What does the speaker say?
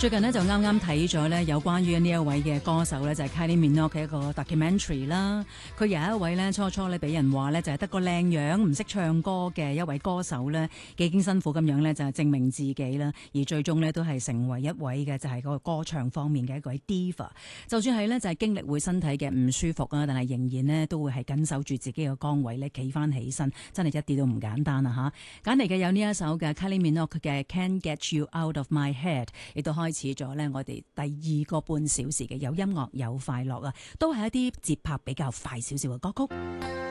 最近呢，就啱啱睇咗呢有關於呢一位嘅歌手呢，就係 Kylie Minogue 嘅一個 documentary 啦。佢有一位呢，初呢俾人話呢，就係得個靚樣唔識唱歌嘅一位歌手呢，幾經辛苦咁樣呢，就係證明自己啦，而最終呢，都係成為一位嘅就係個歌唱方面嘅一位 diva。就算係呢，就係經歷會身體嘅唔舒服啊，但係仍然呢，都會係緊守住自己嘅崗位呢，企翻起身，真係一啲都唔簡單啊嚇！揀嚟嘅有呢一首嘅 Kylie Minogue 嘅 Can't Get You Out of My Head， 亦都開始咗呢我哋第2個半小時嘅有音樂有快樂啊，都係一啲節拍比較快少少嘅歌曲。